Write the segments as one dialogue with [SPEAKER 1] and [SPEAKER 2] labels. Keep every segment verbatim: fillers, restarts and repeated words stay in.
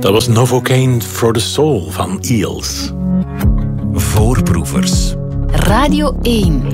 [SPEAKER 1] Dat was Novocaine for the Soul van Eels.
[SPEAKER 2] Voorproevers.
[SPEAKER 3] Radio één.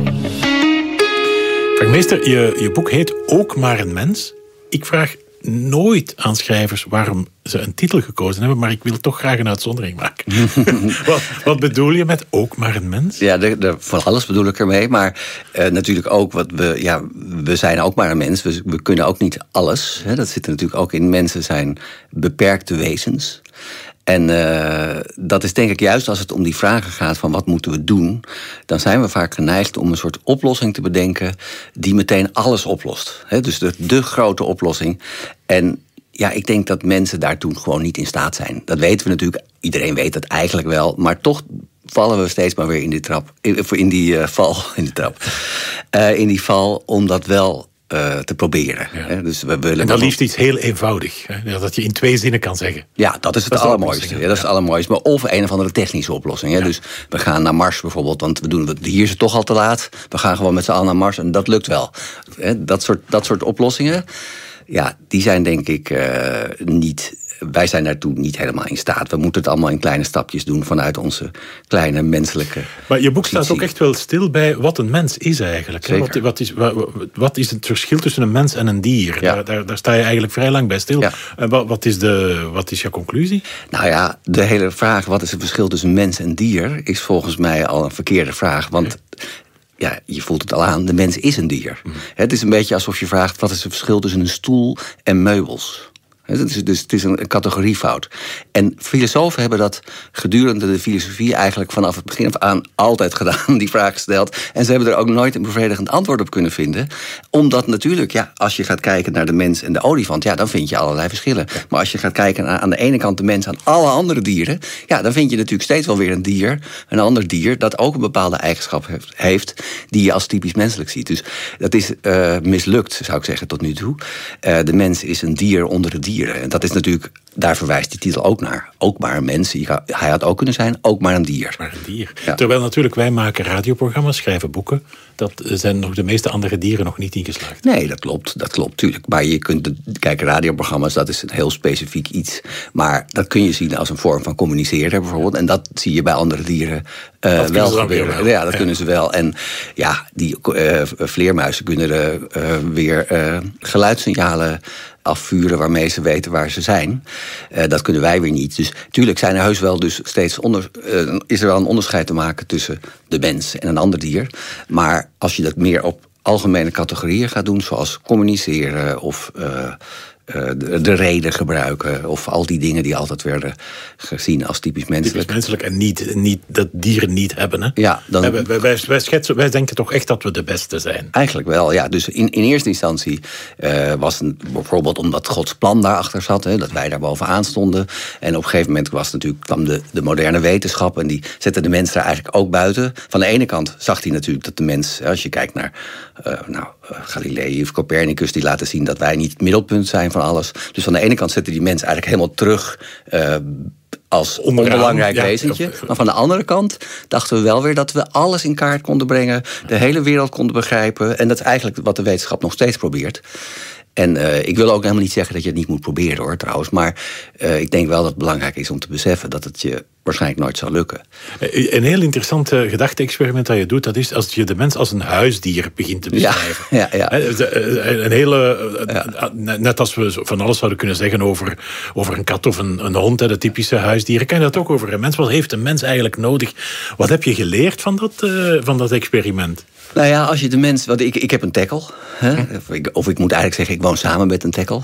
[SPEAKER 1] Frank Meester, je, je boek heet Ook maar een mens. Ik vraag nooit aan schrijvers waarom ze een titel gekozen hebben, maar ik wil toch graag een uitzondering maken. wat, wat bedoel je met Ook maar een mens?
[SPEAKER 4] Ja, de, de, van alles bedoel ik ermee, maar uh, natuurlijk ook, wat we, ja, we zijn ook maar een mens. We, we kunnen ook niet alles. Hè, dat zit er natuurlijk ook in. Mensen zijn beperkte wezens. En uh, dat is denk ik juist als het om die vragen gaat van wat moeten we doen, dan zijn we vaak geneigd om een soort oplossing te bedenken die meteen alles oplost. He, dus de, de grote oplossing. En ja, ik denk dat mensen daartoe gewoon niet in staat zijn. Dat weten we natuurlijk, iedereen weet dat eigenlijk wel, maar toch vallen we steeds maar weer in die trap, in, in die uh, val, in die trap, uh, in die val om dat wel Uh, te proberen.
[SPEAKER 1] Ja.
[SPEAKER 4] Hè? Dus we willen
[SPEAKER 1] en dan liefst iets heel eenvoudig. Hè? Ja, dat je in twee zinnen kan zeggen.
[SPEAKER 4] Ja, dat is het dat allermooiste. Ja, dat is het allermooiste. Maar of een of andere technische oplossing. Hè? Ja. Dus we gaan naar Mars bijvoorbeeld, want we doen, hier is het toch al te laat. We gaan gewoon met z'n allen naar Mars en dat lukt wel. Hè? Dat soort, dat soort oplossingen, ja, die zijn denk ik uh, niet. Wij zijn daartoe niet helemaal in staat. We moeten het allemaal in kleine stapjes doen vanuit onze kleine menselijke.
[SPEAKER 1] Maar je boek staat positie. ook echt wel stil bij wat een mens is eigenlijk. Hè? Wat, wat, is, wat, wat is het verschil tussen een mens en een dier? Ja. Daar, daar, daar sta je eigenlijk vrij lang bij stil. Ja. En wat, wat, is de, wat is je conclusie? Nou ja, de hele vraag wat is het verschil tussen mens en dier is volgens mij al een verkeerde vraag. Want ja. Ja, je voelt het al aan, de mens is een dier. Mm. Het is een beetje alsof je vraagt wat is het verschil tussen een stoel en meubels. Het is, dus het is een categoriefout. En filosofen hebben dat gedurende de filosofie eigenlijk vanaf het begin af aan altijd gedaan, die vraag gesteld. En ze hebben er ook nooit een bevredigend antwoord op kunnen vinden. Omdat natuurlijk, ja, als je gaat kijken naar de mens en de olifant, ja, dan vind je allerlei verschillen. Maar als je gaat kijken naar aan de ene kant de mens en alle andere dieren, ja, dan vind je natuurlijk steeds wel weer een dier, een ander dier, dat ook een bepaalde eigenschap heeft, heeft die je als typisch menselijk ziet. Dus dat is uh, mislukt, zou ik zeggen, tot nu toe. Uh, de mens is een dier onder de dieren. En dat is natuurlijk, daar verwijst die titel ook naar. Ook maar een mens. Hij had ook kunnen zijn, ook maar een dier. Maar een dier. Ja. Terwijl natuurlijk wij maken radioprogramma's, schrijven boeken. Dat zijn nog de meeste andere dieren nog niet ingeslaagd.
[SPEAKER 4] Nee, dat klopt. Dat klopt, tuurlijk. Maar je kunt kijken, radioprogramma's, dat is een heel specifiek iets. Maar dat kun je zien als een vorm van communiceren bijvoorbeeld. En dat zie je bij andere dieren uh, wel gebeuren. Wel. Ja, dat ja. kunnen ze wel. En ja, die uh, vleermuizen kunnen uh, uh, weer uh, geluidssignalen afvuren waarmee ze weten waar ze zijn. Uh, dat kunnen wij weer niet. Dus tuurlijk zijn er heus wel dus steeds onder, uh, is er wel een onderscheid te maken tussen de mens en een ander dier. Maar als je dat meer op algemene categorieën gaat doen, zoals communiceren of uh, uh, de, de reden gebruiken of al die dingen die altijd werden gezien als typisch menselijk.
[SPEAKER 1] Typisch menselijk en niet, niet dat dieren niet hebben. Hè?
[SPEAKER 4] Ja, dan,
[SPEAKER 1] wij, wij, wij, wij, schetsen, wij denken toch echt dat we de beste zijn?
[SPEAKER 4] Eigenlijk wel, ja. Dus in, in eerste instantie uh, was het bijvoorbeeld omdat Gods plan daarachter zat, hè, dat wij daar bovenaan stonden. En op een gegeven moment was natuurlijk, kwam de, de moderne wetenschap en die zette de mens er eigenlijk ook buiten. Van de ene kant zag hij natuurlijk dat de mens, als je kijkt naar uh, nou, Galilei of Copernicus, die laten zien dat wij niet het middelpunt zijn van alles. Dus van de ene kant zette die mens eigenlijk helemaal terug uh, als
[SPEAKER 1] Onderaan,
[SPEAKER 4] onbelangrijk
[SPEAKER 1] ja,
[SPEAKER 4] wezentje.
[SPEAKER 1] of,
[SPEAKER 4] maar van de andere kant dachten we wel weer dat we alles in kaart konden brengen, de hele wereld konden begrijpen. En dat is eigenlijk wat de wetenschap nog steeds probeert. En uh, ik wil ook helemaal niet zeggen dat je het niet moet proberen, hoor, trouwens. Maar uh, ik denk wel dat het belangrijk is om te beseffen dat het je waarschijnlijk nooit zal lukken.
[SPEAKER 1] Een heel interessant uh, gedachte-experiment dat je doet, dat is als je de mens als een huisdier begint te beschrijven.
[SPEAKER 4] Ja, ja, ja.
[SPEAKER 1] Een hele, ja. Net als we van alles zouden kunnen zeggen over, over een kat of een, een hond, de typische huisdieren, kan je dat ook over een mens. Wat heeft een mens eigenlijk nodig? Wat heb je geleerd van dat, uh, van dat experiment?
[SPEAKER 4] Nou ja, als je de mens... Want ik, ik heb een tackle. Hè? Of ik moet eigenlijk zeggen, ik woon samen met een tackle.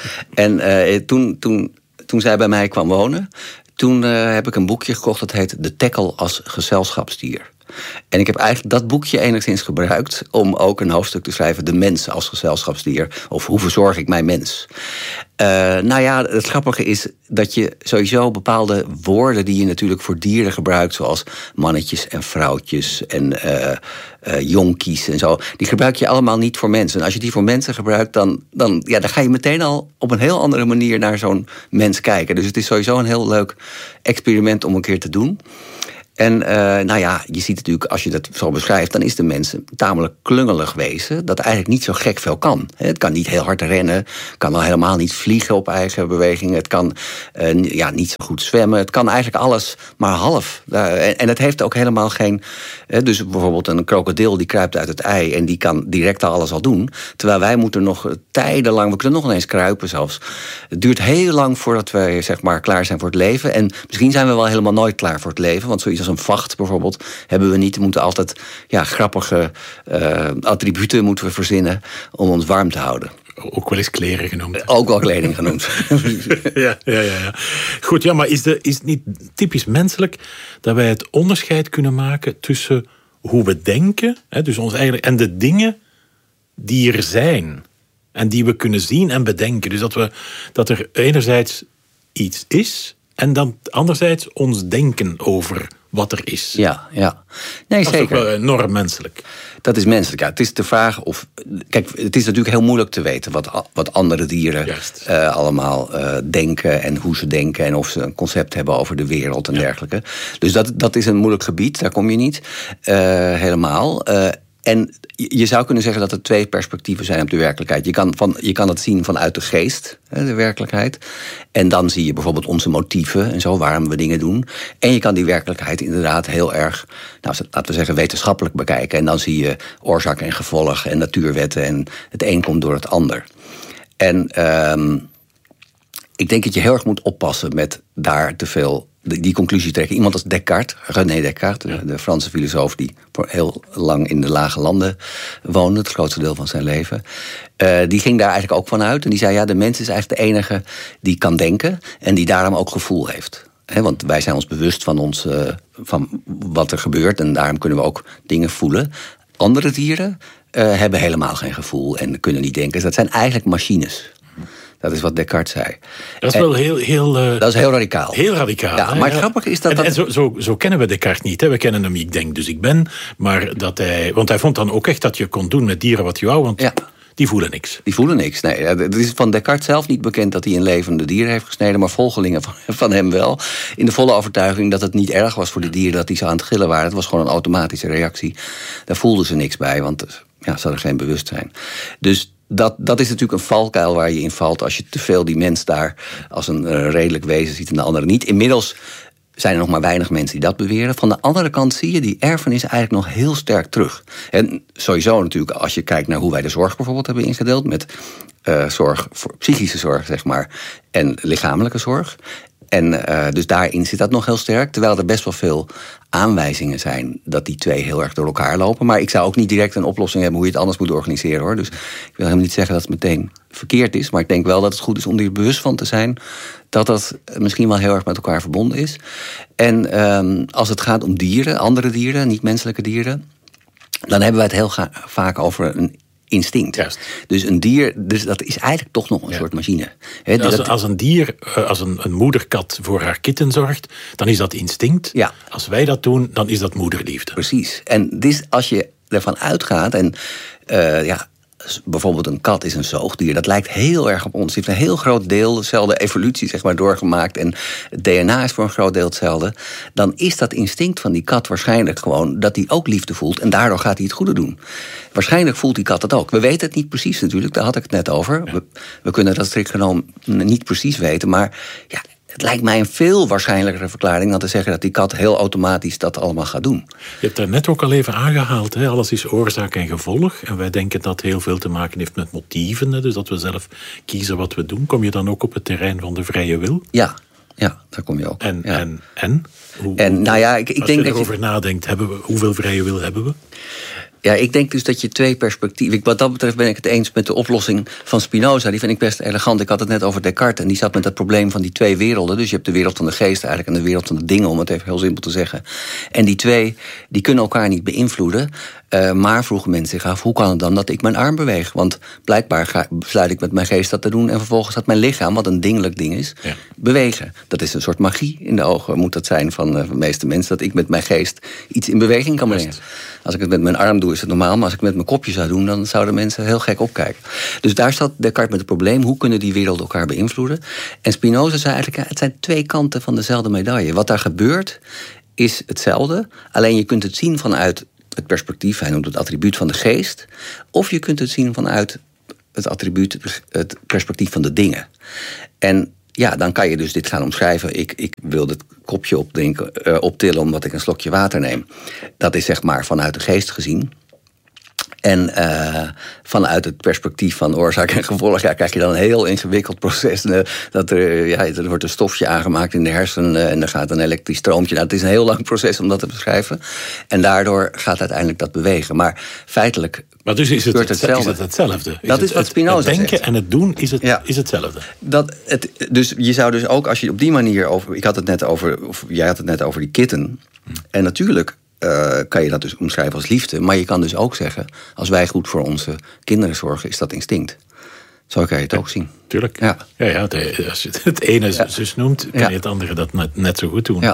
[SPEAKER 4] En uh, toen, toen, toen zij bij mij kwam wonen, toen uh, heb ik een boekje gekocht dat heet De Tackle als gezelschapsdier. En ik heb eigenlijk dat boekje enigszins gebruikt om ook een hoofdstuk te schrijven, de mens als gezelschapsdier. Of hoe verzorg ik mijn mens? Uh, nou ja, het grappige is dat je sowieso bepaalde woorden die je natuurlijk voor dieren gebruikt, zoals mannetjes en vrouwtjes en uh, uh, jonkies en zo, die gebruik je allemaal niet voor mensen. En als je die voor mensen gebruikt, dan, dan, ja, dan ga je meteen al op een heel andere manier naar zo'n mens kijken. Dus het is sowieso een heel leuk experiment om een keer te doen. En uh, nou ja, je ziet natuurlijk, als je dat zo beschrijft, dan is de mens een tamelijk klungelig wezen dat eigenlijk niet zo gek veel kan. Het kan niet heel hard rennen, kan al helemaal niet vliegen op eigen beweging. Het kan uh, ja, niet zo goed zwemmen. Het kan eigenlijk alles maar half. Uh, en het heeft ook helemaal geen... Uh, dus bijvoorbeeld een krokodil die kruipt uit het ei en die kan direct alles al doen. Terwijl wij moeten nog tijdenlang, we kunnen nog ineens kruipen zelfs. Het duurt heel lang voordat we zeg maar klaar zijn voor het leven. En misschien zijn we wel helemaal nooit klaar voor het leven. Want zoiets als een vacht bijvoorbeeld hebben we niet. We moeten altijd ja, grappige uh, attributen moeten we verzinnen om ons warm te houden.
[SPEAKER 1] Ook wel eens kleren genoemd.
[SPEAKER 4] Ook wel kleding genoemd.
[SPEAKER 1] ja, ja, ja, ja. Goed, ja, maar is, de, is het niet typisch menselijk dat wij het onderscheid kunnen maken tussen hoe we denken, hè, dus ons eigenlijk, en de dingen die er zijn en die we kunnen zien en bedenken. Dus dat, we, dat er enerzijds iets is en dan anderzijds ons denken over wat er is.
[SPEAKER 4] Ja, ja. Nee,
[SPEAKER 1] dat
[SPEAKER 4] zeker.
[SPEAKER 1] is toch wel enorm menselijk.
[SPEAKER 4] Dat is menselijk, ja. Het is de vraag of... Kijk, het is natuurlijk heel moeilijk te weten wat, wat andere dieren uh, allemaal uh, denken en hoe ze denken en of ze een concept hebben over de wereld en ja. dergelijke. Dus dat, dat is een moeilijk gebied, daar kom je niet uh, helemaal. Uh, En je zou kunnen zeggen dat er twee perspectieven zijn op de werkelijkheid. Je kan, van, je kan het zien vanuit de geest, de werkelijkheid. En dan zie je bijvoorbeeld onze motieven en zo, waarom we dingen doen. En je kan die werkelijkheid inderdaad heel erg, nou, laten we zeggen, wetenschappelijk bekijken. En dan zie je oorzaak en gevolg en natuurwetten en het een komt door het ander. En um, ik denk dat je heel erg moet oppassen met daar te veel die conclusie trekken. Iemand als Descartes, René Descartes, de, de Franse filosoof die heel lang in de lage landen woonde, het grootste deel van zijn leven, uh, die ging daar eigenlijk ook van uit. En die zei, ja, de mens is eigenlijk de enige die kan denken en die daarom ook gevoel heeft. He, want wij zijn ons bewust van, ons, uh, van wat er gebeurt en daarom kunnen we ook dingen voelen. Andere dieren uh, hebben helemaal geen gevoel en kunnen niet denken. Dus dat zijn eigenlijk machines. Dat is wat Descartes zei.
[SPEAKER 1] Dat is wel heel... heel uh,
[SPEAKER 4] dat is heel radicaal.
[SPEAKER 1] Heel radicaal.
[SPEAKER 4] Ja, maar het grappige is dat...
[SPEAKER 1] En,
[SPEAKER 4] dat...
[SPEAKER 1] en zo, zo, zo kennen we Descartes niet. Hè. We kennen hem, ik denk dus ik ben. Maar dat hij... Want hij vond dan ook echt dat je kon doen met dieren wat je wou. Want ja. die voelen niks.
[SPEAKER 4] Die voelen niks, nee. Het is van Descartes zelf niet bekend dat hij een levende dieren heeft gesneden. Maar volgelingen van, van hem wel. In de volle overtuiging dat het niet erg was voor de dieren dat die zo aan het gillen waren. Het was gewoon een automatische reactie. Daar voelden ze niks bij, want ja, ze hadden geen bewustzijn. Dus... Dat, dat is natuurlijk een valkuil waar je in valt als je te veel die mens daar als een uh, redelijk wezen ziet en de andere niet. Inmiddels zijn er nog maar weinig mensen die dat beweren. Van de andere kant zie je die erfenis eigenlijk nog heel sterk terug. En sowieso natuurlijk als je kijkt naar hoe wij de zorg bijvoorbeeld hebben ingedeeld met uh, zorg voor psychische zorg, zeg maar, en lichamelijke zorg. En uh, dus daarin zit dat nog heel sterk. Terwijl er best wel veel aanwijzingen zijn dat die twee heel erg door elkaar lopen. Maar ik zou ook niet direct een oplossing hebben hoe je het anders moet organiseren, hoor. Dus ik wil helemaal niet zeggen dat het meteen verkeerd is. Maar ik denk wel dat het goed is om er bewust van te zijn dat dat misschien wel heel erg met elkaar verbonden is. En um, als het gaat om dieren, andere dieren, niet menselijke dieren, dan hebben wij het heel ga- vaak over een instinct. Juist. Dus een dier, dus dat is eigenlijk toch nog een ja. soort machine. He,
[SPEAKER 1] als,
[SPEAKER 4] dat,
[SPEAKER 1] als een dier, als een, een moederkat voor haar kitten zorgt, dan is dat instinct.
[SPEAKER 4] Ja.
[SPEAKER 1] Als wij dat doen, dan is dat moederliefde.
[SPEAKER 4] Precies. En dus als je ervan uitgaat en uh, ja, bijvoorbeeld een kat is een zoogdier, dat lijkt heel erg op ons. Die heeft een heel groot deel dezelfde evolutie zeg maar doorgemaakt en het D N A is voor een groot deel hetzelfde. Dan is dat instinct van die kat waarschijnlijk gewoon dat hij ook liefde voelt en daardoor gaat hij het goede doen. Waarschijnlijk voelt die kat het ook. We weten het niet precies natuurlijk, daar had ik het net over. Ja. We, we kunnen dat strikt genomen niet precies weten, maar ja, het lijkt mij een veel waarschijnlijkere verklaring dan te zeggen dat die kat heel automatisch dat allemaal gaat doen.
[SPEAKER 1] Je hebt daar net ook al even aangehaald, hè? Alles is oorzaak en gevolg. En wij denken dat heel veel te maken heeft met motieven, hè? Dus dat we zelf kiezen wat we doen. Kom je dan ook op het terrein van de vrije wil?
[SPEAKER 4] Ja, ja, daar kom je ook.
[SPEAKER 1] En,
[SPEAKER 4] ja.
[SPEAKER 1] en, en? Hoe,
[SPEAKER 4] en nou ja, ik, ik
[SPEAKER 1] als
[SPEAKER 4] denk
[SPEAKER 1] je
[SPEAKER 4] dat
[SPEAKER 1] erover
[SPEAKER 4] je...
[SPEAKER 1] nadenkt, hebben we, hoeveel vrije wil hebben we?
[SPEAKER 4] Ja, ik denk dus dat je twee perspectieven... Wat dat betreft ben ik het eens met de oplossing van Spinoza. Die vind ik best elegant. Ik had het net over Descartes en die zat met het probleem van die twee werelden. Dus je hebt de wereld van de geest eigenlijk en de wereld van de dingen, om het even heel simpel te zeggen. En die twee, die kunnen elkaar niet beïnvloeden. Uh, maar vroegen mensen zich af, hoe kan het dan dat ik mijn arm beweeg? Want blijkbaar ga, besluit ik met mijn geest dat te doen en vervolgens gaat mijn lichaam, wat een dingelijk ding is, ja. bewegen. Dat is een soort magie in de ogen, moet dat zijn van uh, de meeste mensen, dat ik met mijn geest iets in beweging kan brengen. Als ik het met mijn arm doe, is het normaal, maar als ik het met mijn kopje zou doen, dan zouden mensen heel gek opkijken. Dus daar staat Descartes met het probleem, hoe kunnen die werelden elkaar beïnvloeden? En Spinoza zei eigenlijk, ja, het zijn twee kanten van dezelfde medaille. Wat daar gebeurt, is hetzelfde. Alleen je kunt het zien vanuit het perspectief, hij noemt het attribuut van de geest. Of je kunt het zien vanuit het attribuut, het perspectief van de dingen. En ja, dan kan je dus dit gaan omschrijven. Ik, ik wil het kopje opdrinken, uh, optillen omdat ik een slokje water neem. Dat is zeg maar vanuit de geest gezien. En uh, vanuit het perspectief van oorzaak en gevolg, ja, krijg je dan een heel ingewikkeld proces. Uh, dat er, ja, er wordt een stofje aangemaakt in de hersenen uh, en er gaat een elektrisch stroompje. Nou, het is een heel lang proces om dat te beschrijven. En daardoor gaat uiteindelijk dat bewegen. Maar feitelijk.
[SPEAKER 1] Maar dus is het, het, hetzelfde. Is het hetzelfde? Is
[SPEAKER 4] dat
[SPEAKER 1] het,
[SPEAKER 4] is wat Spinoza
[SPEAKER 1] zegt. Het denken
[SPEAKER 4] zegt.
[SPEAKER 1] en het doen is, het,
[SPEAKER 4] ja.
[SPEAKER 1] is hetzelfde.
[SPEAKER 4] Dat het, dus je zou dus ook, als je op die manier over. Ik had het net over, of jij had het net over die kitten. Hm. En natuurlijk. Uh, kan je dat dus omschrijven als liefde. Maar je kan dus ook zeggen, als wij goed voor onze kinderen zorgen, is dat instinct. Zo kan je het
[SPEAKER 1] ja,
[SPEAKER 4] ook zien.
[SPEAKER 1] Tuurlijk.
[SPEAKER 4] Ja.
[SPEAKER 1] Ja, ja, de, als je het ene ja. zus noemt, kan ja. je het andere dat net, net zo goed doen.
[SPEAKER 4] Ja.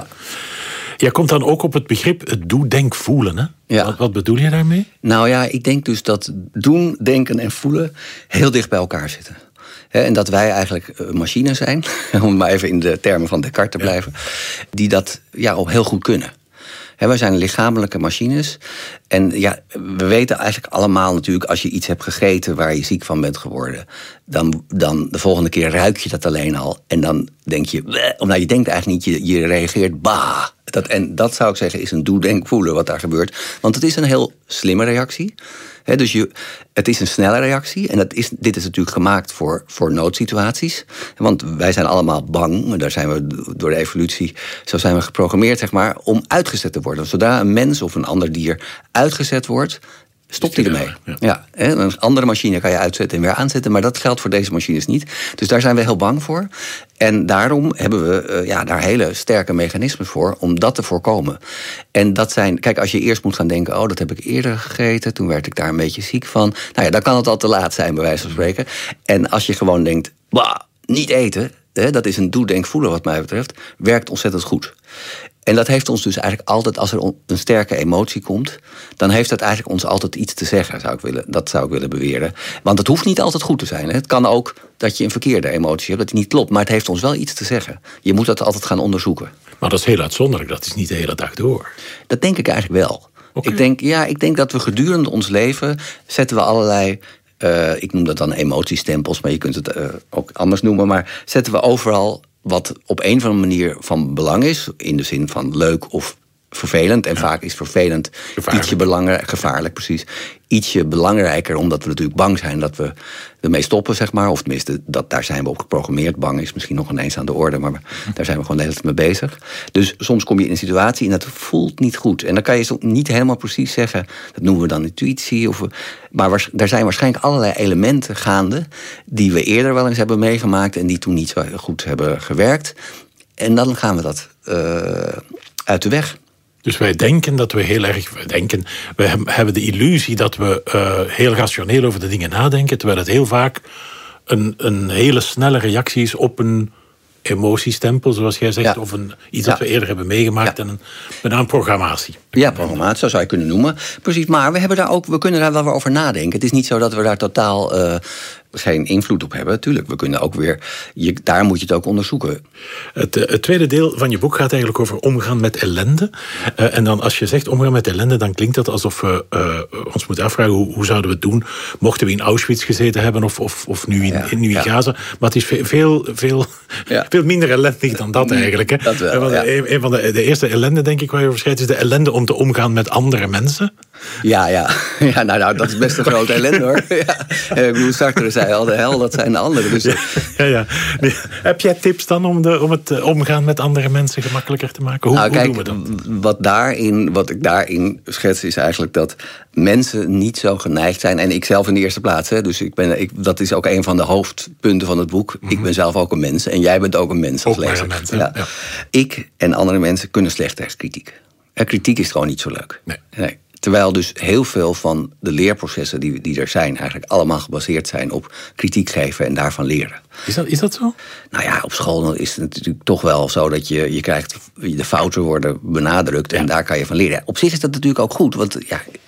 [SPEAKER 1] Jij komt dan ook op het begrip het doen, denk, voelen. Hè?
[SPEAKER 4] Ja.
[SPEAKER 1] Wat, wat bedoel je daarmee?
[SPEAKER 4] Nou ja, ik denk dus dat doen, denken en voelen heel dicht bij elkaar zitten. He, en dat wij eigenlijk machines zijn, om maar even in de termen van Descartes te blijven, ja. die dat ja, ook heel goed kunnen. He, wij zijn lichamelijke machines. En ja, we weten eigenlijk allemaal natuurlijk, als je iets hebt gegeten waar je ziek van bent geworden, dan, dan de volgende keer ruik je dat alleen al. En dan denk je, bleh, nou, je denkt eigenlijk niet, je, je reageert, bah. Dat, en dat zou ik zeggen is een doe, denk, voelen wat daar gebeurt. Want het is een heel slimme reactie. He, dus je, het is een snelle reactie. En dat is, dit is natuurlijk gemaakt voor, voor noodsituaties. Want wij zijn allemaal bang. Daar zijn we door de evolutie, zo zijn we geprogrammeerd, zeg maar, om uitgezet te worden. Zodra een mens of een ander dier uitgezet wordt, stopt hij ermee. Ja. Ja, een andere machine kan je uitzetten en weer aanzetten, maar dat geldt voor deze machines niet. Dus daar zijn we heel bang voor. En daarom hebben we uh, ja, daar hele sterke mechanismen voor om dat te voorkomen. En dat zijn, kijk, als je eerst moet gaan denken, oh, dat heb ik eerder gegeten, toen werd ik daar een beetje ziek van. Nou ja, dan kan het al te laat zijn, bij wijze van spreken. En als je gewoon denkt, bah, niet eten, hè, dat is een doe, denk, voelen wat mij betreft, werkt ontzettend goed. En dat heeft ons dus eigenlijk altijd, als er een sterke emotie komt, dan heeft dat eigenlijk ons altijd iets te zeggen, zou ik willen, dat zou ik willen beweren. Want het hoeft niet altijd goed te zijn. Hè. Het kan ook dat je een verkeerde emotie hebt, dat die niet klopt, maar het heeft ons wel iets te zeggen. Je moet dat altijd gaan onderzoeken.
[SPEAKER 1] Maar dat is heel uitzonderlijk, dat is niet de hele dag door.
[SPEAKER 4] Dat denk ik eigenlijk wel.
[SPEAKER 1] Okay.
[SPEAKER 4] Ik denk, ja, ik denk dat we gedurende ons leven zetten we allerlei, uh, ik noem dat dan emotiestempels, maar je kunt het uh, ook anders noemen, maar zetten we overal wat op een of andere manier van belang is, in de zin van leuk of vervelend. En ja. vaak is vervelend gevaarlijk. ietsje belangrijk, gevaarlijk precies, ietsje belangrijker, omdat we natuurlijk bang zijn dat we ermee stoppen, zeg maar. Of tenminste, dat, daar zijn we op geprogrammeerd. Bang is misschien nog ineens aan de orde, maar daar zijn we gewoon de hele tijd mee bezig. Dus soms kom je in een situatie en dat voelt niet goed. En dan kan je zo niet helemaal precies zeggen, dat noemen we dan intuïtie. Of we, maar daar zijn waarschijnlijk allerlei elementen gaande die we eerder wel eens hebben meegemaakt en die toen niet zo goed hebben gewerkt. En dan gaan we dat uh, uit de weg.
[SPEAKER 1] Dus wij denken dat we heel erg wij denken. We hebben de illusie dat we uh, heel rationeel over de dingen nadenken, terwijl het heel vaak een, een hele snelle reactie is op een emotiestempel, zoals jij zegt, ja. of een, iets ja. dat we eerder hebben meegemaakt ja. en een, bijna een programmatie.
[SPEAKER 4] Ja, programmatie, zo zou je kunnen noemen. Precies, maar we, hebben daar ook, we kunnen daar wel weer over nadenken. Het is niet zo dat we daar totaal uh, geen invloed op hebben. Tuurlijk, we kunnen ook weer, je, daar moet je het ook onderzoeken.
[SPEAKER 1] Het, het tweede deel van je boek gaat eigenlijk over omgaan met ellende. Uh, en dan als je zegt omgaan met ellende, dan klinkt dat alsof we uh, ons moeten afvragen, hoe, hoe zouden we het doen? Mochten we in Auschwitz gezeten hebben of, of, of nu in, ja, in, nu in ja. Gaza? Maar het is veel, veel, ja. veel minder ellendig dan dat eigenlijk. Hè? Dat wel, Want ja. een, een van de, de eerste ellende, denk ik, waar je over schrijft, is de ellende om te omgaan met andere mensen.
[SPEAKER 4] Ja, ja. ja nou, nou, dat is best een grote ellende, hoor. Ja. Ik bedoel, Sartre zei al, de hel, dat zijn de anderen. Dus...
[SPEAKER 1] Ja, ja. Nee. Heb jij tips dan om, de, om het omgaan met andere mensen gemakkelijker te maken? Hoe,
[SPEAKER 4] nou,
[SPEAKER 1] hoe
[SPEAKER 4] kijk,
[SPEAKER 1] doen we dat?
[SPEAKER 4] Wat, daarin, wat ik daarin schets is eigenlijk dat mensen niet zo geneigd zijn. En ik zelf in de eerste plaats. Hè, dus ik ben, ik, dat is ook een van de hoofdpunten van het boek. Mm-hmm. Ik ben zelf ook een mens. En jij bent ook een mens als
[SPEAKER 1] ook
[SPEAKER 4] lezer.
[SPEAKER 1] Een mens,
[SPEAKER 4] ja. Ja. Ik en andere mensen kunnen slecht tegen kritiek. En kritiek is gewoon niet zo leuk.
[SPEAKER 1] Nee.
[SPEAKER 4] Nee. Terwijl dus heel veel van de leerprocessen die, die er zijn, eigenlijk allemaal gebaseerd zijn op kritiek geven en daarvan leren.
[SPEAKER 1] Is dat, is dat zo?
[SPEAKER 4] Nou ja, op school is het natuurlijk toch wel zo dat je, je krijgt, de fouten worden benadrukt en ja. daar kan je van leren. Op zich is dat natuurlijk ook goed, want ja,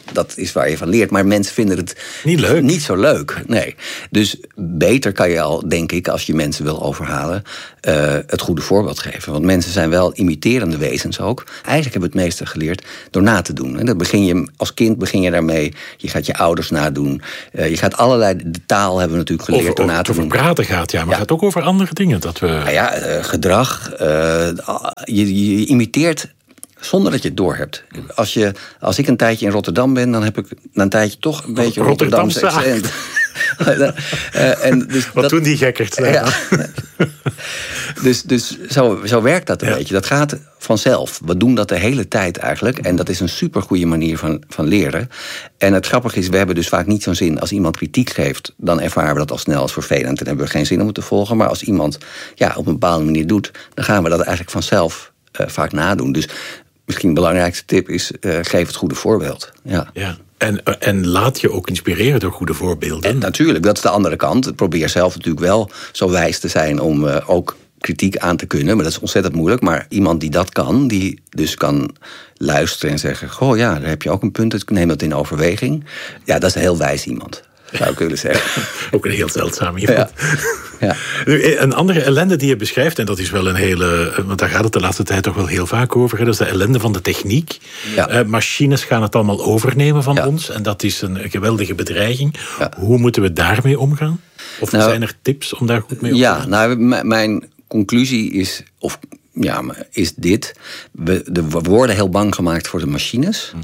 [SPEAKER 4] dat is waar je van leert. Maar mensen vinden het
[SPEAKER 1] niet, leuk.
[SPEAKER 4] niet zo leuk. Nee. Dus beter kan je al, denk ik, als je mensen wil overhalen, uh, het goede voorbeeld geven. Want mensen zijn wel imiterende wezens ook. Eigenlijk hebben we het meeste geleerd door na te doen. En dan begin je, als kind begin je daarmee. Je gaat je ouders nadoen. Uh, je gaat allerlei, de taal hebben we natuurlijk geleerd
[SPEAKER 1] over,
[SPEAKER 4] door na te
[SPEAKER 1] over
[SPEAKER 4] doen.
[SPEAKER 1] Over praten gaat, ja. Maar ja. Het gaat ook over andere dingen. Dat we...
[SPEAKER 4] Nou ja, uh, gedrag. Uh, je, je imiteert zonder dat je het doorhebt. Als, je, als ik een tijdje in Rotterdam ben, dan heb ik na een tijdje toch een beetje Rotterdamse accent. uh, en dus
[SPEAKER 1] Wat
[SPEAKER 4] dat,
[SPEAKER 1] doen die gekkerd?
[SPEAKER 4] Ja. dus dus zo, zo werkt dat een ja. beetje. Dat gaat vanzelf. We doen dat de hele tijd eigenlijk. En dat is een supergoeie manier van, van leren. En het grappige is, we hebben dus vaak niet zo'n zin. Als iemand kritiek geeft, dan ervaren we dat al snel als vervelend. Dan hebben we geen zin om te volgen. Maar als iemand ja, op een bepaalde manier doet, dan gaan we dat eigenlijk vanzelf uh, vaak nadoen. Dus misschien de belangrijkste tip is, uh, geef het goede voorbeeld. Ja.
[SPEAKER 1] Ja. En, en laat je ook inspireren door goede voorbeelden.
[SPEAKER 4] En natuurlijk, dat is de andere kant. Probeer zelf natuurlijk wel zo wijs te zijn om uh, ook kritiek aan te kunnen. Maar dat is ontzettend moeilijk. Maar iemand die dat kan, die dus kan luisteren en zeggen, goh ja, daar heb je ook een punt, ik neem dat in overweging. Ja, dat is een heel wijs iemand, zou ik willen zeggen.
[SPEAKER 1] Ook een heel zeldzaam iemand.
[SPEAKER 4] Ja. Ja.
[SPEAKER 1] Nu, een andere ellende die je beschrijft, en dat is wel een hele, want daar gaat het de laatste tijd toch wel heel vaak over, dat is de ellende van de techniek.
[SPEAKER 4] Ja.
[SPEAKER 1] Uh, machines gaan het allemaal overnemen van
[SPEAKER 4] ja.
[SPEAKER 1] ons, en dat is een geweldige bedreiging.
[SPEAKER 4] Ja.
[SPEAKER 1] Hoe moeten we daarmee omgaan? Of nou, zijn er tips om daar goed mee om te
[SPEAKER 4] ja,
[SPEAKER 1] gaan?
[SPEAKER 4] Nou, m- mijn conclusie is, of, ja, is dit. We, de, we worden heel bang gemaakt voor de machines. Hm.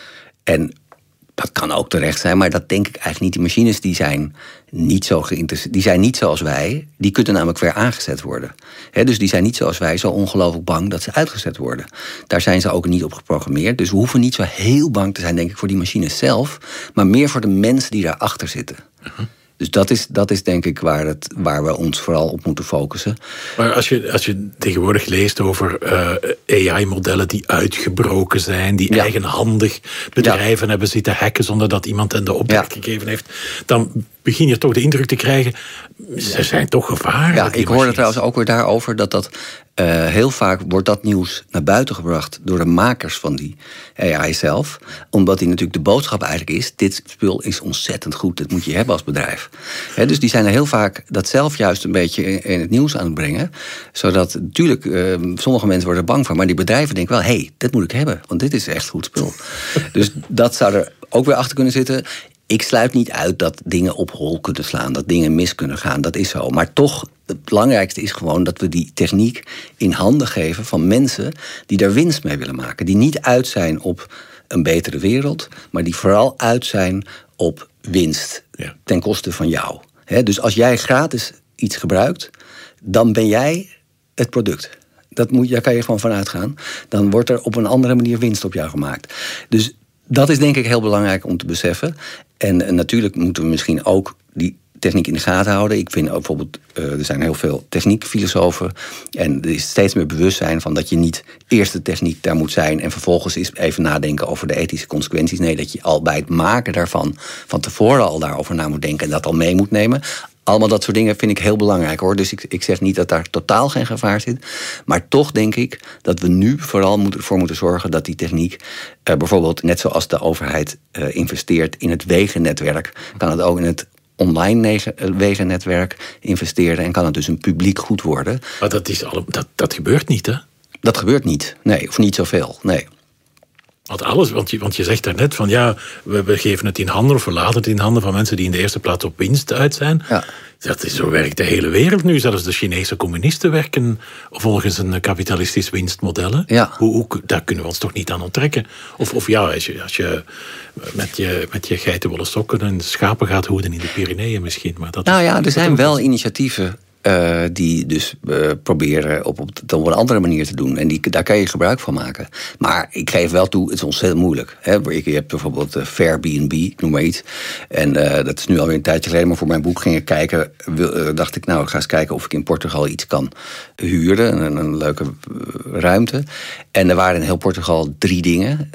[SPEAKER 4] En dat kan ook terecht zijn, maar dat denk ik eigenlijk niet. Die machines die zijn niet zo geïnteresseerd, die zijn niet zoals wij. Die kunnen namelijk weer aangezet worden. He, dus die zijn niet zoals wij zo ongelooflijk bang dat ze uitgezet worden. Daar zijn ze ook niet op geprogrammeerd. Dus we hoeven niet zo heel bang te zijn, denk ik, voor die machines zelf, maar meer voor de mensen die daarachter zitten. Uh-huh. Dus dat is, dat is denk ik waar, het, waar we ons vooral op moeten focussen.
[SPEAKER 1] Maar als je, als je tegenwoordig leest over uh, A I-modellen die uitgebroken zijn, die ja. eigenhandig bedrijven ja. hebben zitten hacken zonder dat iemand hen de opdracht ja. gegeven heeft, dan begin je toch de indruk te krijgen, ze zijn toch gevaarlijk.
[SPEAKER 4] Ja, ik hoorde trouwens ook weer daarover dat dat uh, heel vaak wordt dat nieuws naar buiten gebracht door de makers van die A I zelf. Omdat die natuurlijk de boodschap eigenlijk is, dit spul is ontzettend goed, dit moet je hebben als bedrijf. He, dus die zijn er heel vaak dat zelf juist een beetje in, in het nieuws aan het brengen. Zodat natuurlijk, uh, sommige mensen worden er bang van, maar die bedrijven denken wel, hé, hey, dit moet ik hebben, want dit is echt goed spul. Dus dat zou er ook weer achter kunnen zitten. Ik sluit niet uit dat dingen op hol kunnen slaan, dat dingen mis kunnen gaan, dat is zo. Maar toch, het belangrijkste is gewoon dat we die techniek in handen geven van mensen die daar winst mee willen maken. Die niet uit zijn op een betere wereld, maar die vooral uit zijn op winst ja. ten koste van jou. He, dus als jij gratis iets gebruikt, dan ben jij het product. Dat moet, daar kan je gewoon van uitgaan. Dan wordt er op een andere manier winst op jou gemaakt. Dus dat is denk ik heel belangrijk om te beseffen. En, en natuurlijk moeten we misschien ook die techniek in de gaten houden. Ik vind ook bijvoorbeeld, uh, er zijn heel veel techniekfilosofen. En er is steeds meer bewustzijn van dat je niet eerst de techniek daar moet zijn en vervolgens eens even nadenken over de ethische consequenties. Nee, dat je al bij het maken daarvan van tevoren al daarover na moet denken en dat al mee moet nemen. Allemaal dat soort dingen vind ik heel belangrijk hoor. Dus ik, ik zeg niet dat daar totaal geen gevaar zit. Maar toch denk ik dat we nu vooral moet, voor moeten zorgen dat die techniek, uh, bijvoorbeeld net zoals de overheid uh, investeert in het wegennetwerk, kan het ook in het online wegennetwerk investeren en kan het dus een publiek goed worden.
[SPEAKER 1] Maar dat, is alle, dat, dat gebeurt niet, hè?
[SPEAKER 4] Dat gebeurt niet, nee, of niet zoveel, nee.
[SPEAKER 1] Want alles, want je, want je zegt daarnet van ja, we, we geven het in handen of we laten het in handen van mensen die in de eerste plaats op winst uit zijn.
[SPEAKER 4] Ja.
[SPEAKER 1] Dat is, zo werkt de hele wereld nu. Zelfs de Chinese communisten werken volgens een kapitalistisch winstmodel.
[SPEAKER 4] Ja.
[SPEAKER 1] Hoe, hoe, daar kunnen we ons toch niet aan onttrekken. Of, of ja, als je, als je met je, met je geitenwolle sokken en schapen gaat hoeden in de Pyreneeën misschien. Maar dat
[SPEAKER 4] nou
[SPEAKER 1] is,
[SPEAKER 4] ja, er zijn
[SPEAKER 1] ook
[SPEAKER 4] wel initiatieven Uh, die dus uh, proberen op, op, op een andere manier te doen. En die, daar kan je gebruik van maken. Maar ik geef wel toe, het is ontzettend moeilijk. Hè? Je hebt bijvoorbeeld uh, Airbnb, ik noem maar iets. En uh, dat is nu alweer een tijdje geleden, maar voor mijn boek ging ik kijken. Wil, uh, dacht ik, nou, ik ga eens kijken of ik in Portugal iets kan huren. Een, een leuke uh, ruimte. En er waren in heel Portugal drie dingen.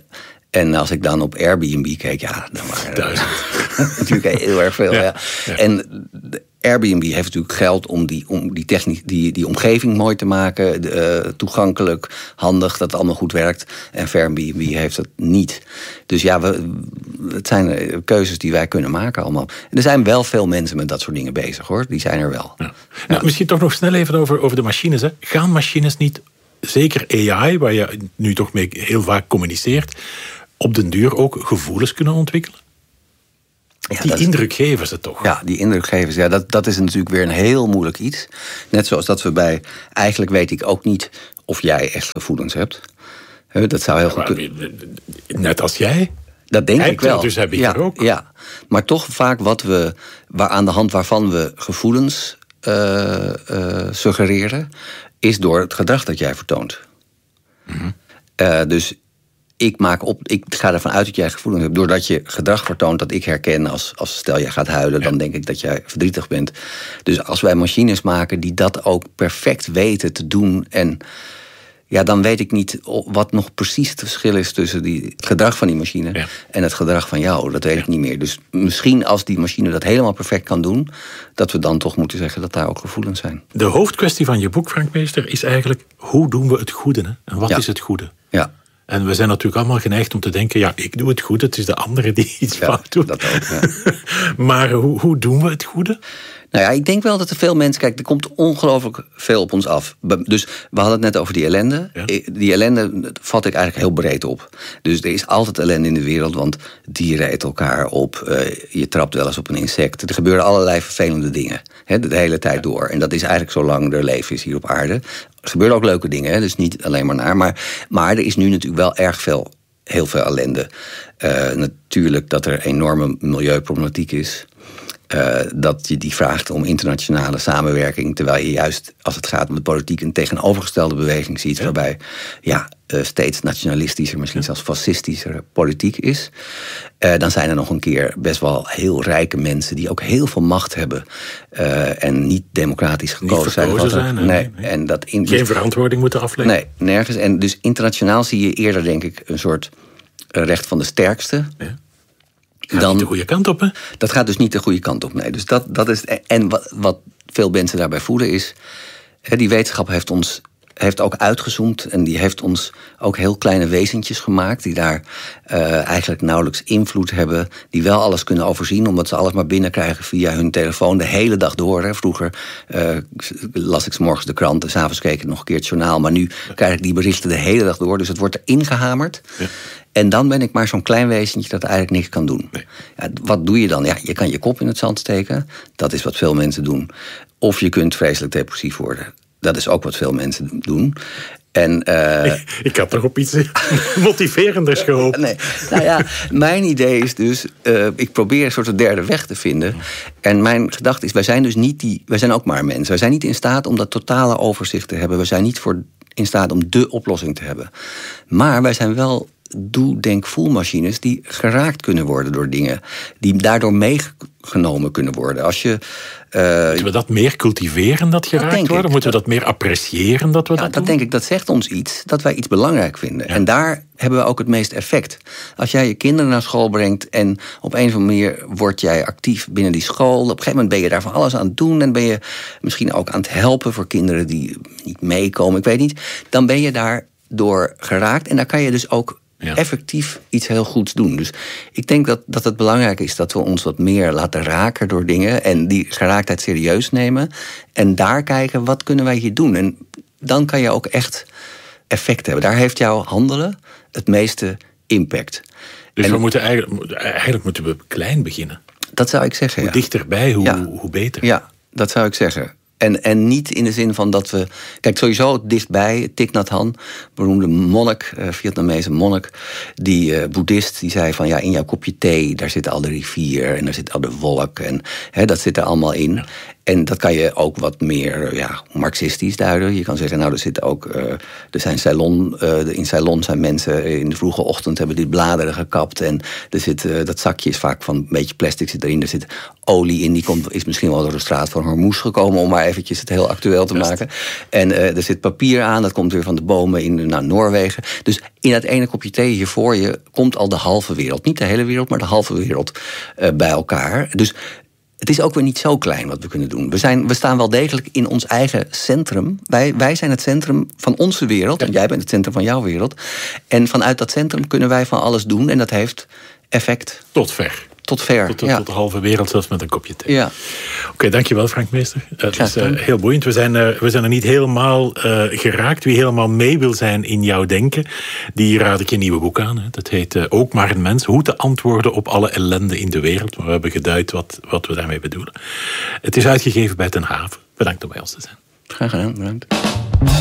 [SPEAKER 4] En als ik dan op Airbnb keek, ja, dan waren
[SPEAKER 1] duizend.
[SPEAKER 4] natuurlijk heel erg veel. Ja. Ja.
[SPEAKER 1] Ja.
[SPEAKER 4] En Airbnb heeft natuurlijk geld om die, om die, techniek, die, die omgeving mooi te maken. Uh, toegankelijk, handig, dat het allemaal goed werkt. En Airbnb heeft het niet. Dus ja, we, het zijn keuzes die wij kunnen maken allemaal. En er zijn wel veel mensen met dat soort dingen bezig, hoor. Die zijn er wel. Ja.
[SPEAKER 1] Nou, ja. Misschien toch nog snel even over, over de machines. Hè. Gaan machines niet, zeker A I, waar je nu toch mee heel vaak communiceert, op den duur ook gevoelens kunnen ontwikkelen? Ja, die indruk geven ze toch?
[SPEAKER 4] Ja, die indruk geven ze. Ja, dat, dat is natuurlijk weer een heel moeilijk iets. Net zoals dat we bij... Eigenlijk weet ik ook niet of jij echt gevoelens hebt. Dat zou heel ja, goed kunnen.
[SPEAKER 1] Net als jij?
[SPEAKER 4] Dat denk ik wel.
[SPEAKER 1] Dus heb ik
[SPEAKER 4] ja,
[SPEAKER 1] er ook.
[SPEAKER 4] Ja, maar toch vaak wat we... Waar, aan de hand waarvan we gevoelens uh, uh, suggereren, is door het gedrag dat jij vertoont. Mm-hmm. Uh, dus... Ik, maak op, ik ga ervan uit dat jij gevoelens hebt. Doordat je gedrag vertoont dat ik herken als, als stel jij gaat huilen, ja. Dan denk ik dat jij verdrietig bent. Dus als wij machines maken die dat ook perfect weten te doen, en ja, dan weet ik niet wat nog precies het verschil is tussen die, het gedrag van die machine ja. en het gedrag van jou. Dat weet ja. ik niet meer. Dus misschien als die machine dat helemaal perfect kan doen, dat we dan toch moeten zeggen dat daar ook gevoelens zijn.
[SPEAKER 1] De hoofdkwestie van je boek, Frank Meester, is eigenlijk: hoe doen we het goede? Hè? En wat ja. is het goede?
[SPEAKER 4] Ja.
[SPEAKER 1] En we zijn natuurlijk allemaal geneigd om te denken, ja, ik doe het goed, het is de andere die iets
[SPEAKER 4] ja,
[SPEAKER 1] fout doet.
[SPEAKER 4] Dat ook, ja.
[SPEAKER 1] Maar hoe, hoe doen we het goede?
[SPEAKER 4] Nou ja, ik denk wel dat er veel mensen... Kijk, er komt ongelooflijk veel op ons af. Dus we hadden het net over die ellende. Ja. Die ellende vat ik eigenlijk heel breed op. Dus er is altijd ellende in de wereld, want dieren eten elkaar op. Uh, je trapt wel eens op een insect. Er gebeuren allerlei vervelende dingen. Hè, de hele tijd ja. door. En dat is eigenlijk zolang er leven is hier op aarde. Er gebeuren ook leuke dingen, hè, dus niet alleen maar naar. Maar, maar er is nu natuurlijk wel erg veel, heel veel ellende. Uh, natuurlijk dat er enorme milieuproblematiek is. Uh, dat je die vraagt om internationale samenwerking, terwijl je juist als het gaat om de politiek een tegenovergestelde beweging ziet, ja. waarbij ja, uh, steeds nationalistischer, misschien ja. zelfs fascistischer politiek is. Uh, dan zijn er nog een keer best wel heel rijke mensen die ook heel veel macht hebben uh, en niet democratisch gekozen
[SPEAKER 1] niet verkozen
[SPEAKER 4] zijn.
[SPEAKER 1] zijn nee,
[SPEAKER 4] nee,
[SPEAKER 1] nee.
[SPEAKER 4] En dat in,
[SPEAKER 1] geen verantwoording moeten afleggen.
[SPEAKER 4] Nee, nergens. En dus internationaal zie je eerder, denk ik, een soort uh, recht van de sterkste.
[SPEAKER 1] Ja. Gaat dan, niet de goede kant op, hè?
[SPEAKER 4] Dat gaat dus niet de goede kant op, nee. Dus dat, dat is, en wat, wat veel mensen daarbij voelen is, die wetenschap heeft ons heeft ook uitgezoomd en die heeft ons ook heel kleine wezentjes gemaakt die daar uh, eigenlijk nauwelijks invloed hebben, die wel alles kunnen overzien, omdat ze alles maar binnenkrijgen via hun telefoon de hele dag door. Hè. Vroeger uh, las ik 's morgens de krant en 's avonds keek ik nog een keer het journaal, maar nu krijg ik die berichten de hele dag door, dus het wordt er ingehamerd. Ja. En dan ben ik maar zo'n klein wezentje dat eigenlijk niks kan doen. Nee. Ja, wat doe je dan? Ja, je kan je kop in het zand steken. Dat is wat veel mensen doen. Of je kunt vreselijk depressief worden. Dat is ook wat veel mensen doen. En, uh,
[SPEAKER 1] ik, ik had toch op iets motiverenders gehoopt.
[SPEAKER 4] Nee, nou ja, mijn idee is dus, uh, ik probeer een soort de derde weg te vinden. En mijn gedachte is, wij zijn dus niet die, wij zijn ook maar mensen. Wij zijn niet in staat om dat totale overzicht te hebben. We zijn niet voor, in staat om dé oplossing te hebben. Maar wij zijn wel doe, denk, voelmachines die geraakt kunnen worden door dingen, die daardoor meegenomen kunnen worden. Als je, uh,
[SPEAKER 1] Moeten we dat meer cultiveren, dat geraakt dat worden? Moeten we dat meer appreciëren, dat we
[SPEAKER 4] ja,
[SPEAKER 1] dat, dat
[SPEAKER 4] doen? denk ik, dat zegt ons iets, dat wij iets belangrijk vinden. Ja. En daar hebben we ook het meest effect. Als jij je kinderen naar school brengt en op een of andere manier word jij actief binnen die school, op een gegeven moment ben je daar van alles aan het doen en ben je misschien ook aan het helpen voor kinderen die niet meekomen, ik weet niet. Dan ben je daardoor geraakt en daar kan je dus ook Ja. effectief iets heel goeds doen. Dus ik denk dat, dat het belangrijk is dat we ons wat meer laten raken door dingen en die geraaktheid serieus nemen en daar kijken, wat kunnen wij hier doen? En dan kan je ook echt effect hebben. Daar heeft jouw handelen het meeste impact.
[SPEAKER 1] Dus
[SPEAKER 4] en,
[SPEAKER 1] we moeten eigenlijk, eigenlijk moeten we klein beginnen.
[SPEAKER 4] Dat zou ik zeggen,
[SPEAKER 1] Hoe
[SPEAKER 4] ja.
[SPEAKER 1] dichterbij, hoe,
[SPEAKER 4] ja.
[SPEAKER 1] hoe beter.
[SPEAKER 4] Ja, dat zou ik zeggen. En, en niet in de zin van dat we... Kijk, sowieso dichtbij, Thich Nhat Hanh, beroemde monnik, uh, Vietnamese monnik, die uh, boeddhist, die zei van ja, in jouw kopje thee, daar zit al de rivier en daar zit al de wolk en hè, dat zit er allemaal in. Ja. En dat kan je ook wat meer ja, marxistisch duiden. Je kan zeggen, nou, er zitten ook, uh, er zijn Ceylon, uh, in Ceylon zijn mensen in de vroege ochtend hebben die bladeren gekapt. En er zit, uh, dat zakje is vaak van een beetje plastic zit erin. Er zit olie in, die komt, is misschien wel door de straat van Hormuz gekomen, om maar eventjes het heel actueel te maken. En uh, er zit papier aan, dat komt weer van de bomen in nou, Noorwegen. Dus in dat ene kopje thee hier voor je komt al de halve wereld. Niet de hele wereld, maar de halve wereld uh, bij elkaar. Dus het is ook weer niet zo klein wat we kunnen doen. We, zijn, we staan wel degelijk in ons eigen centrum. Wij, wij zijn het centrum van onze wereld. Ja. En jij bent het centrum van jouw wereld. En vanuit dat centrum kunnen wij van alles doen. En dat heeft effect.
[SPEAKER 1] Tot ver.
[SPEAKER 4] Tot ver,
[SPEAKER 1] tot, tot,
[SPEAKER 4] ja.
[SPEAKER 1] tot de halve wereld, zelfs met een kopje thee.
[SPEAKER 4] Ja.
[SPEAKER 1] Oké, okay, dankjewel Frank Meester. Het is uh, heel boeiend. We zijn, uh, we zijn er niet helemaal uh, geraakt. Wie helemaal mee wil zijn in jouw denken, die raad ik je nieuwe boek aan. Hè. Dat heet uh, Ook maar een mens. Hoe te antwoorden op alle ellende in de wereld. We hebben geduid wat, wat we daarmee bedoelen. Het is uitgegeven bij Ten Haven. Bedankt om bij ons te zijn.
[SPEAKER 4] Graag gedaan, bedankt.